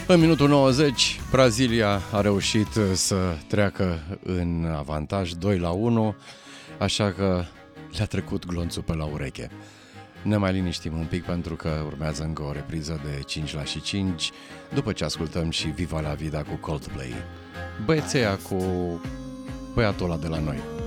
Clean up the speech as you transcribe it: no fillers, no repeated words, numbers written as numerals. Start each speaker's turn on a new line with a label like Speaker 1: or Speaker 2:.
Speaker 1: În minutul 90, Brazilia a reușit să treacă în avantaj 2-1, așa că le-a trecut glonțul pe la ureche. Ne mai liniștim un pic pentru că urmează încă o repriză de 5-5, după ce ascultăm și Viva la Vida cu Coldplay. Băiețeia cu băiatul ăla de la noi.